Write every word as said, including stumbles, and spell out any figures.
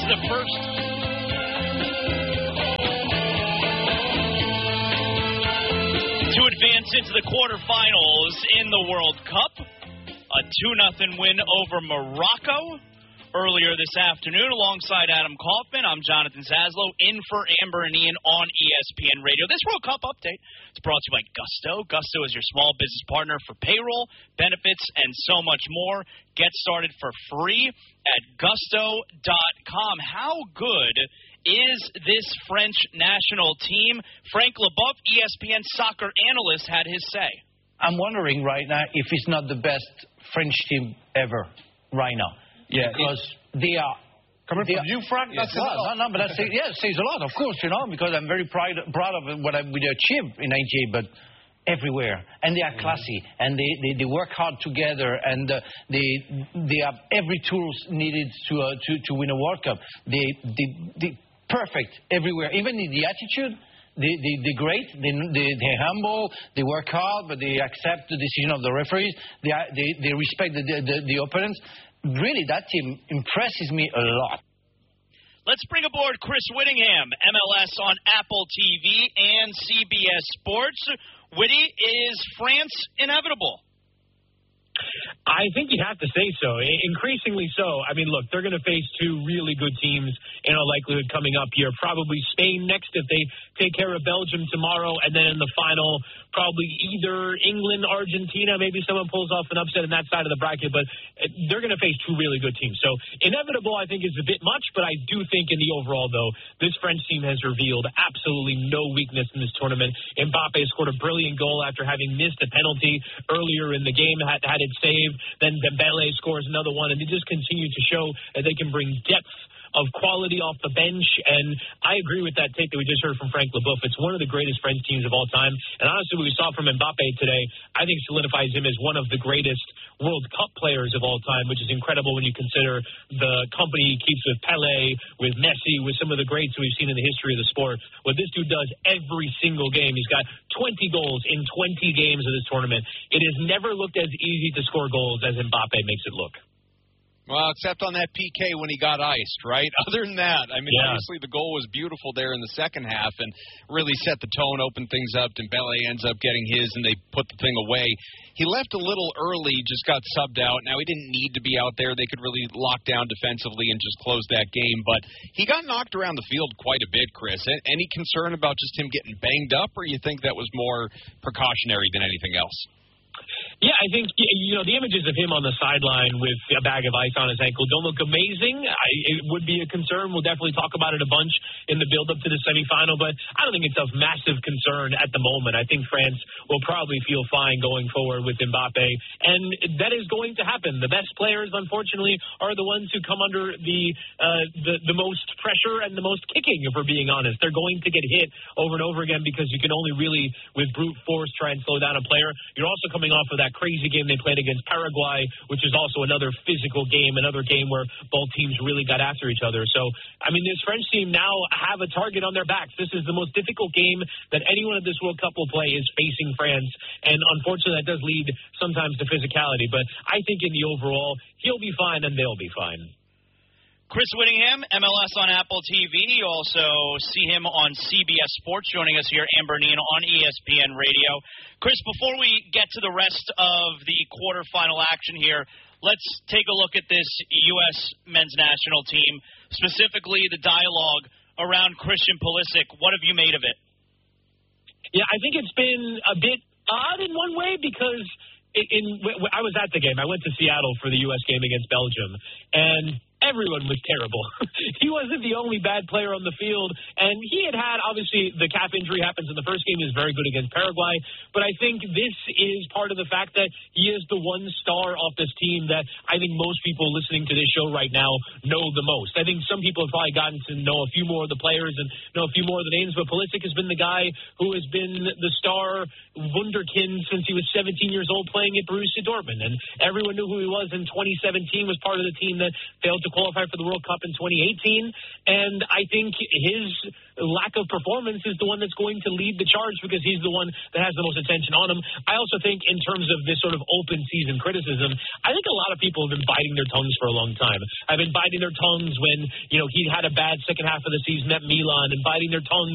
the first to advance into the quarterfinals in the World Cup. A two nothing win over Morocco earlier this afternoon. Alongside Adam Kaufman, I'm Jonathan Zaslow, in for Amber and Ian on E S P N Radio. This World Cup update is brought to you by Gusto. Gusto is your small business partner for payroll, benefits, and so much more. Get started for free at gusto dot com. How good is this French national team? Frank Leboeuf, E S P N soccer analyst, had his say. I'm wondering right now if it's not the best French team ever right now. Yeah, because they are. Coming they from are, you, Frank? That's a lot. No, no, but that says, yeah, it says a lot, of course, you know, because I'm very proud, proud of what I, we achieved in ninety-eight, but everywhere. And they are classy, and they, they, they work hard together, and uh, they they have every tools needed to, uh, to, to win a World Cup. They, they, they perfect everywhere, even in the attitude. They, they, they're great, they, they, they're humble, they work hard, but they accept the decision of the referees, they, they, they respect the, the, the opponents. Really, that team impresses me a lot. Let's bring aboard Chris Whittingham, M L S on Apple T V and C B S Sports. Whitty, is France inevitable? I think you have to say so. Increasingly so. I mean, look, they're going to face two really good teams in all likelihood coming up here. Probably Spain next if they take care of Belgium tomorrow. And then in the final, probably either England, Argentina. Maybe someone pulls off an upset in that side of the bracket. But they're going to face two really good teams. So inevitable, I think, is a bit much. But I do think in the overall, though, this French team has revealed absolutely no weakness in this tournament. Mbappe scored a brilliant goal after having missed a penalty earlier in the game, had, had it saved. Then Dembele scores another one, and they just continue to show that they can bring depth of quality off the bench. And I agree with that take that we just heard from Frank Leboeuf. It's one of the greatest French teams of all time. And honestly, what we saw from Mbappe today, I think solidifies him as one of the greatest World Cup players of all time, which is incredible when you consider the company he keeps with Pelé, with Messi, with some of the greats we've seen in the history of the sport. What this dude does every single game, he's got twenty goals in twenty games of this tournament. It has never looked as easy to score goals as Mbappe makes it look. Well, except on that P K when he got iced, right? Other than that, I mean, yeah. Obviously the goal was beautiful there in the second half and really set the tone, opened things up. Dembele ends up getting his, and they put the thing away. He left a little early, just got subbed out. Now, he didn't need to be out there. They could really lock down defensively and just close that game. But he got knocked around the field quite a bit, Chris. Any concern about just him getting banged up, or you think that was more precautionary than anything else? Yeah, I think, you know, the images of him on the sideline with a bag of ice on his ankle don't look amazing. I, it would be a concern. We'll definitely talk about it a bunch in the build-up to the semifinal, but I don't think it's of massive concern at the moment. I think France will probably feel fine going forward with Mbappe, and that is going to happen. The best players, unfortunately, are the ones who come under the, uh, the, the most pressure and the most kicking, if we're being honest. They're going to get hit over and over again because you can only really, with brute force, try and slow down a player. You're also coming off of that crazy game they played against Paraguay, which is also another physical game, another game where both teams really got after each other. So, I mean, this French team now have a target on their backs. This is the most difficult game that anyone at this World Cup will play, is facing France. And unfortunately, that does lead sometimes to physicality. But I think in the overall, he'll be fine and they'll be fine. Chris Whittingham, M L S on Apple T V. You also see him on C B S Sports, joining us here, Amber and Ian, on E S P N Radio. Chris, before we get to the rest of the quarterfinal action here, let's take a look at this U S men's national team, specifically the dialogue around Christian Pulisic. What have you made of it? Yeah, I think it's been a bit odd in one way because in, in I was at the game. I went to Seattle for the U S game against Belgium, and everyone was terrible. He wasn't the only bad player on the field, and he had had, obviously, the calf injury happens in the first game. He was very good against Paraguay, but I think this is part of the fact that he is the one star off this team that I think most people listening to this show right now know the most. I think some people have probably gotten to know a few more of the players and know a few more of the names, but Pulisic has been the guy who has been the star wunderkind since he was seventeen years old playing at Borussia Dortmund, and everyone knew who he was in twenty seventeen, was part of the team that failed to to qualify for the World Cup in twenty eighteen, and I think his lack of performance is the one that's going to lead the charge because he's the one that has the most attention on him. I also think in terms of this sort of open season criticism, I think a lot of people have been biting their tongues for a long time. I've been biting their tongues when, you know, he had a bad second half of the season at Milan and biting their tongues